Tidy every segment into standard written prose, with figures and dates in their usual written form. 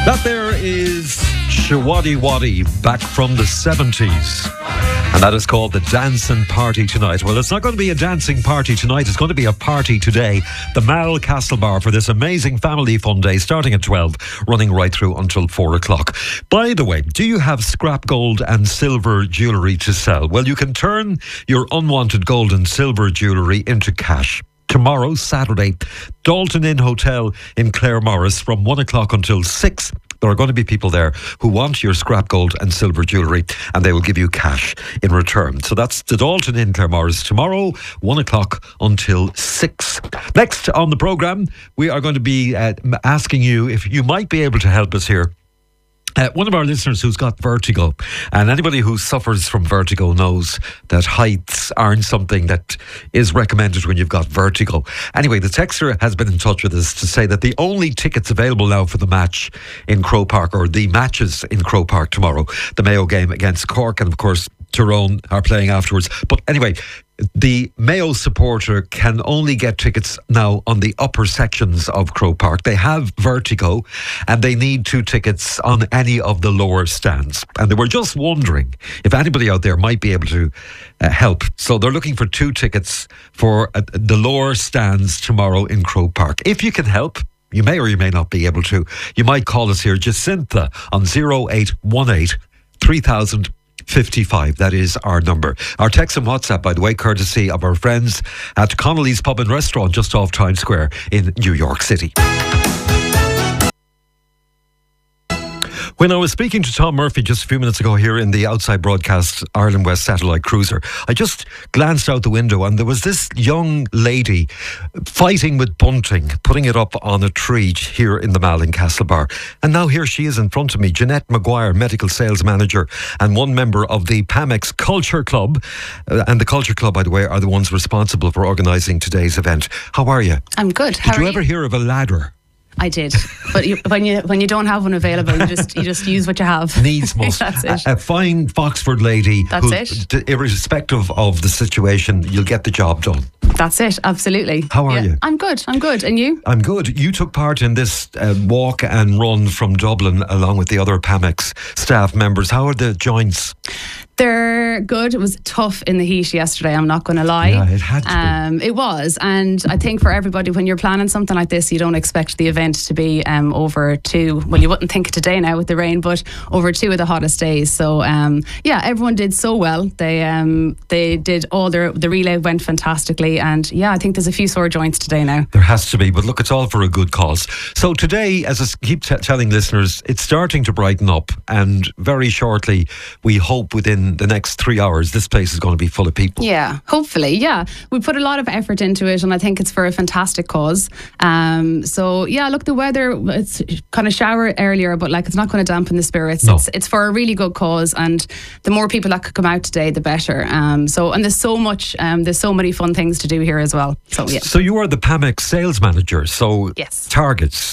That there is Showaddy Waddy, back from the 70s. And that is called the Dancing Party Tonight. Well, it's not going to be a dancing party tonight. It's going to be a party today. The Mall Castlebar for this amazing family fun day, starting at 12, running right through until 4 o'clock. By the way, do you have scrap gold and silver jewellery to sell? Well, you can turn your unwanted gold and silver jewellery into cash. Tomorrow, Saturday, Dalton Inn Hotel in Claremorris from 1 o'clock until 6. There are going to be people there who want your scrap gold and silver jewellery, and they will give you cash in return. So that's the Dalton Inn Claremorris tomorrow, 1 o'clock until 6. Next on the programme, we are going to be asking you if you might be able to help us here. One of our listeners who's got vertigo, and anybody who suffers from vertigo knows that heights aren't something that is recommended when you've got vertigo. Anyway, the texter has been in touch with us to say that the only tickets available now for the match in Croke Park, or the matches in Croke Park tomorrow, the Mayo game against Cork, and of course Tyrone are playing afterwards. But anyway, the Mayo supporter can only get tickets now on the upper sections of Croke Park. They have vertigo and they need 2 tickets on any of the lower stands. And they were just wondering if anybody out there might be able to help. So they're looking for 2 tickets for the lower stands tomorrow in Croke Park. If you can help, you may or you may not be able to. You might call us here, Jacinta, on 0818 3000 55. That is our number. Our text and WhatsApp, by the way, courtesy of our friends at Connolly's Pub and Restaurant just off Times Square in New York City. When I was speaking to Tom Murphy just a few minutes ago here in the Outside Broadcast Ireland West Satellite Cruiser, I just glanced out the window and there was this young lady fighting with bunting, putting it up on a tree here in the Mall in Castlebar. And now here she is in front of me, Jeanette Maguire, Medical Sales Manager and one member of the PAMEX Culture Club. And the Culture Club, by the way, are the ones responsible for organising today's event. How are you? I'm good. Did you ever hear of a ladder? I did, but when you don't have one available, you just use what you have. Needs must. That's it. A fine Foxford lady. That's it. Irrespective of the situation, you'll get the job done. That's it. Absolutely. How are you? I'm good. And you? I'm good. You took part in this walk and run from Dublin along with the other PAMEX staff members. How are the joints? They're good. It was tough in the heat yesterday, I'm not going to lie. Yeah, it had to be. It was. And I think for everybody, when you're planning something like this, you don't expect the event to be over 2, well, you wouldn't think today now with the rain, but over 2 of the hottest days. So, everyone did so well. They did all the relay went fantastically. And I think there's a few sore joints today now. There has to be, but look, it's all for a good cause. So today, as I keep telling listeners, it's starting to brighten up, and very shortly, we hope within the next 3 hours, this place is going to be full of people. Yeah, hopefully, yeah. We put a lot of effort into it, and I think it's for a fantastic cause. Look, the weather, it's kind of shower earlier, but it's not going to dampen the spirits. No. It's for a really good cause, and the more people that could come out today, the better. And there's so much, there's so many fun things to do here as well. So yeah. So you are the PAMEX sales manager. So yes. Targets,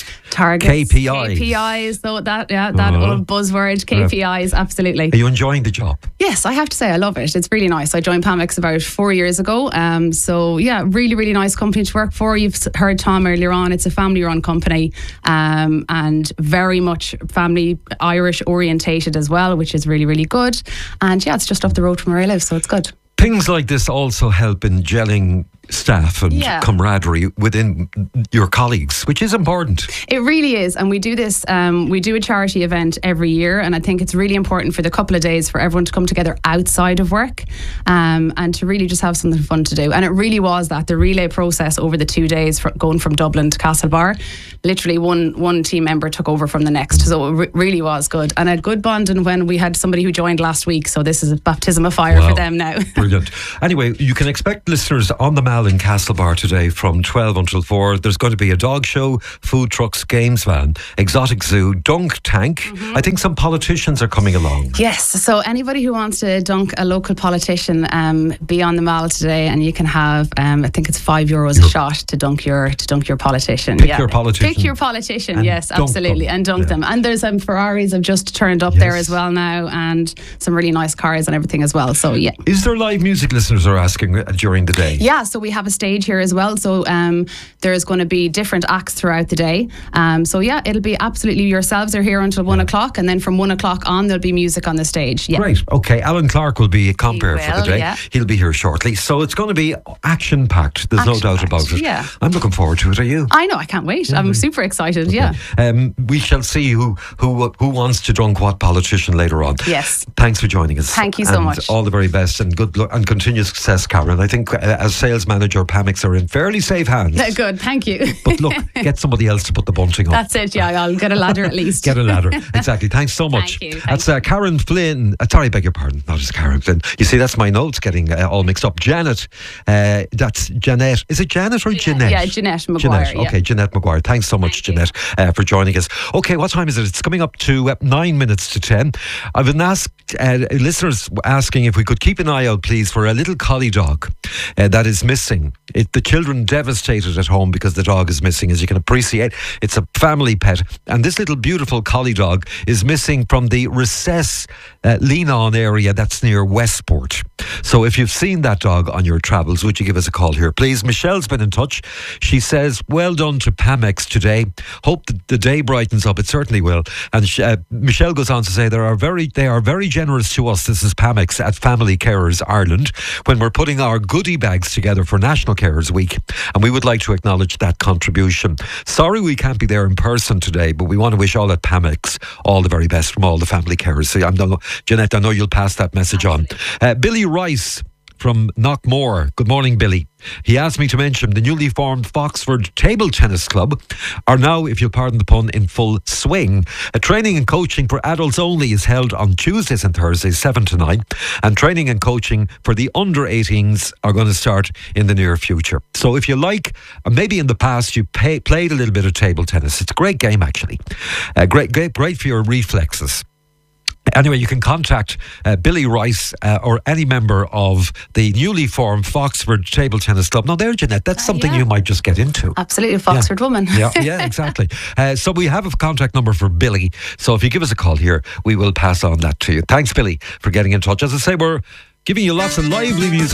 KPIs. So that old buzzword, KPIs, absolutely. Are you enjoying the job? Yes, I have to say I love it. It's really nice. I joined PAMEX about 4 years ago. Really, really nice company to work for. You've heard Tom earlier on. It's a family-run company, and very much family Irish orientated as well, which is really, really good. And it's just up the road from where I live, so it's good. Things like this also help in gelling staff and camaraderie within your colleagues, which is important. It really is. And we do this, we do a charity event every year, and I think it's really important for the couple of days for everyone to come together outside of work, and to really just have something fun to do. And it really was that the relay process over the 2 days going from Dublin to Castlebar, literally one team member took over from the next, so it really was good. And I had good bonding when we had somebody who joined last week, so this is a baptism of fire for them now. Brilliant. Anyway, you can expect listeners on the Mall in Castlebar today from 12 until 4. There's going to be a dog show, food trucks, games van, exotic zoo, dunk tank. I think some politicians are coming along. Yes, so anybody who wants to dunk a local politician, be on the Mall today, and you can have I think it's €5 a shot to dunk your politician. Pick your politician. Pick your politician, yes, absolutely, and dunk them. And there's Ferraris have just turned up there as well now, and some really nice cars and everything as well. So yeah. Is there live music, listeners are asking, during the day? Yeah, so we have a stage here as well. So there's going to be different acts throughout the day. So yeah, it'll be absolutely, yourselves are here until 1 o'clock, and then from 1 o'clock on there'll be music on the stage. Yeah. Great. Okay, Alan Clark will be compere for the day. Yeah. He'll be here shortly. So it's going to be action packed. There's no doubt about it. Yeah. I'm looking forward to it. Are you? I know. I can't wait. I'm super excited. Okay. Yeah. We shall see who wants to drunk what politician later on. Yes. Thanks for joining us. Thank you so much. All the very best and good luck and continued success, Karen. I think as sales manager, Pamex are in fairly safe hands. Good. Thank you. But look, get somebody else to put the bunting on. That's it. Yeah, I'll get a ladder at least. Get a ladder. Exactly. Thanks so much. Thank you. That's Karen Flynn. Sorry, I beg your pardon. Not just Karen Flynn. You see, that's my notes getting all mixed up. Janet. That's Jeanette. Is it Janet or Jeanette? Yeah, Jeanette Maguire. Jeanette. Okay, Jeanette Maguire. Thanks so much, Jeanette, for joining us. Okay, what time is it? It's coming up to 9 minutes to 10. I've been asked, listeners asking if we could keep an eye out, please, for a little collie dog that is missing. The children devastated at home because the dog is missing, as you can appreciate. It's a family pet, and this little beautiful collie dog is missing from the Recess Lean-On area that's near Westport. So if you've seen that dog on your travels, would you give us a call here, please? Michelle's been in touch. She says, well done to Pamex today. Hope that the day brightens up. It certainly will. And Michelle goes on to say they are very generous to us. This is Pamex at Family Carers Ireland, when we're putting our goodie bags together for National Carers Week, and we would like to acknowledge that contribution. Sorry we can't be there in person today, but we want to wish all at Pamex all the very best from all the family carers. So Jeanette, I know you'll pass that message on. Billy Rice from Knockmore. Good morning, Billy. He asked me to mention the newly formed Foxford Table Tennis Club are now, if you'll pardon the pun, in full swing. Training and coaching for adults only is held on Tuesdays and Thursdays, 7 to 9. And training and coaching for the under-18s are going to start in the near future. So if you like, maybe in the past you played a little bit of table tennis. It's a great game, actually. Great for your reflexes. Anyway, you can contact Billy Rice or any member of the newly formed Foxford Table Tennis Club. Now there, Jeanette, that's something you might just get into. Absolutely, Foxford woman. Yeah, exactly. So we have a contact number for Billy. So if you give us a call here, we will pass on that to you. Thanks, Billy, for getting in touch. As I say, we're giving you lots of lively music.